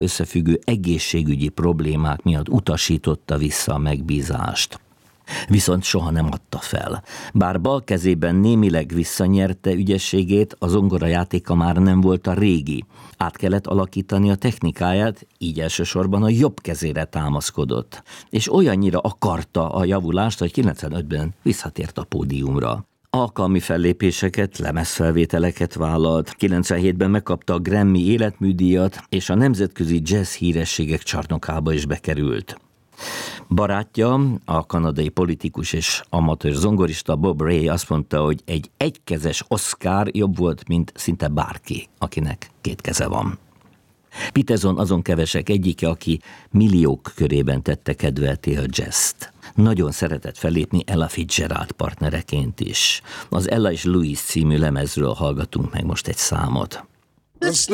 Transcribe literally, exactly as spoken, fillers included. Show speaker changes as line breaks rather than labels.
összefüggő egészségügyi problémák miatt utasította vissza a megbízást. Viszont soha nem adta fel. Bár bal kezében némileg visszanyerte ügyességét, a zongorajátéka már nem volt a régi. Át kellett alakítani a technikáját, így elsősorban a jobb kezére támaszkodott. És olyannyira akarta a javulást, hogy kilencvenötben visszatért a pódiumra. Alkalmi fellépéseket, lemezfelvételeket vállalt, kilencvenhétben megkapta a Grammy életműdíjat, és a nemzetközi jazz hírességek csarnokába is bekerült. Barátja, a kanadai politikus és amatőr zongorista Bob Ray azt mondta, hogy egy egykezes Oscar jobb volt, mint szinte bárki, akinek két keze van. Peterson azon kevesek egyike, aki milliók körében tette kedvelté a jazzt. Nagyon szeretett fellépni Ella Fitzgerald partnereként is. Az Ella és Louis című lemezről hallgatunk meg most egy számot.